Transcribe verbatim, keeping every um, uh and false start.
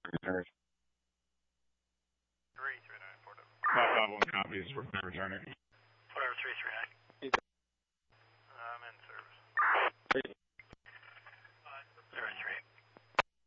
returners. three three nine, four. five five one copies, we're going to return it. Whatever, three three nine.